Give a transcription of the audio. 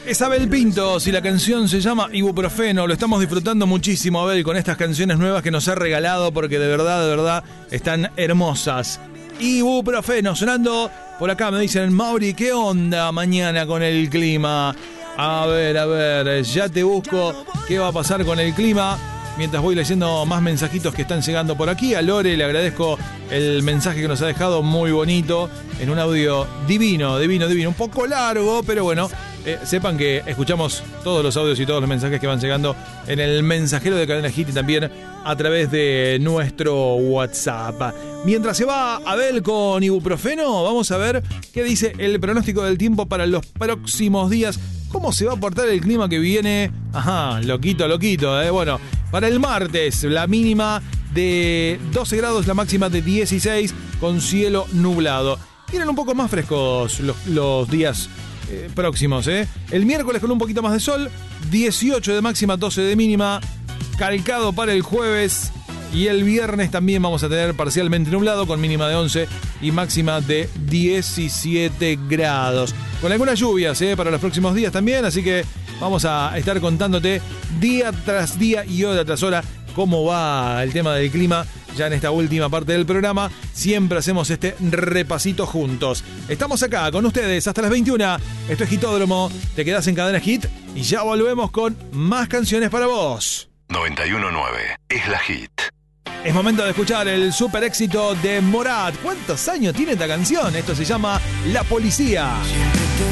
Es Abel Pintos y la canción se llama Ibuprofeno. Lo estamos disfrutando muchísimo, Abel, con estas canciones nuevas que nos ha regalado porque de verdad, están hermosas. Ibuprofeno sonando por acá, me dicen, Mauri, ¿qué onda mañana con el clima? A ver, ya te busco qué va a pasar con el clima. Mientras voy leyendo más mensajitos que están llegando por aquí. A Lore le agradezco el mensaje que nos ha dejado, muy bonito, en un audio divino. Un poco largo, pero bueno, sepan que escuchamos todos los audios y todos los mensajes que van llegando en el mensajero de Cadena Hit y también a través de nuestro WhatsApp. Mientras se va Abel con Ibuprofeno, vamos a ver qué dice el pronóstico del tiempo para los próximos días. ¿Cómo se va a portar el clima que viene? Ajá, loquito, Bueno, para el martes, la mínima de 12 grados, la máxima de 16, con cielo nublado. Vienen un poco más frescos los días próximos, ¿eh? El miércoles con un poquito más de sol, 18 de máxima, 12 de mínima, calcado para el jueves. Y el viernes también vamos a tener parcialmente nublado, con mínima de 11 y máxima de 17 grados. Con algunas lluvias para los próximos días también, así que vamos a estar contándote día tras día y hora tras hora cómo va el tema del clima. Ya en esta última parte del programa siempre hacemos este repasito juntos. Estamos acá con ustedes hasta las 21. Esto es Hitódromo, te quedás en Cadena Hit y ya volvemos con más canciones para vos. 91.9 es la Hit. Es momento de escuchar el super éxito de Morat. ¿Cuántos años tiene esta canción? Esto se llama La Policía.